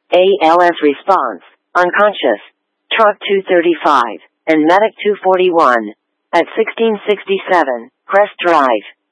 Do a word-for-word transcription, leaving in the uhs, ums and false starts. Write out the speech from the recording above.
A L S response, unconscious. Truck two thirty-five, and Medic two forty-one. At sixteen sixty-seven, Crest Drive.